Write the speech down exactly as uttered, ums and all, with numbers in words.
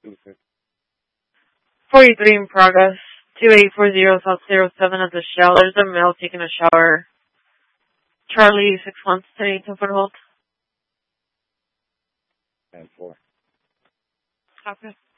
forty-three in progress. two eight four zero South zero seven at the Shell. There's a male taking a shower. Charlie, six months, ten eighteen foot hold. And four. Copy.